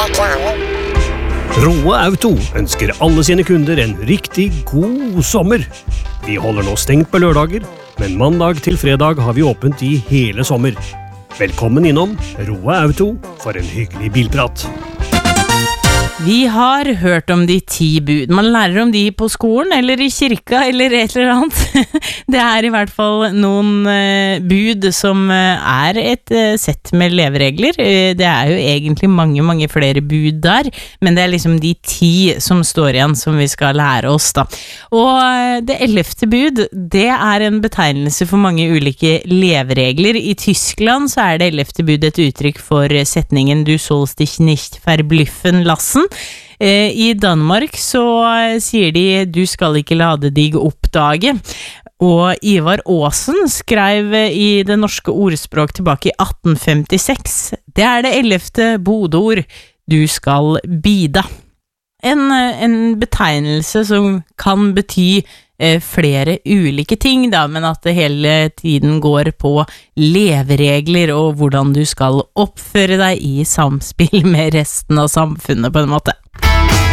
Roe Auto ønsker alle sine kunder en riktig god sommer. Vi holder nå stengt på lørdager, men mandag til fredag har vi åpent i hele sommer. Velkommen innom Roe Auto for en hyggelig bilprat. Vi har hørt om de 10 bud. Man lærer om de på skolen, eller i kirka, eller et eller annet. Det er i hvert fall noen bud som er et sett med leveregler. Det er jo egentlig mange flere bud der, men det er liksom de 10 som står igjen som vi skal lære oss da. Og det 11. bud, det er en betegnelse for mange ulike leveregler. I Tyskland så er det 11. bud et uttrykk for setningen «Du sollst dich nicht verblüffen lassen». I Danmark så sier de «Du skal ikke lade deg oppdage». Og Ivar Aasen skrev i det norske ordspråk tilbake i 1856. Det er det 11. bodord «Du skal bida». En betegnelse som kan bety flere ulike ting da, men at det hele tiden går på leveregler og hvordan du skal oppføre deg i samspill med resten av samfunnet på en måte.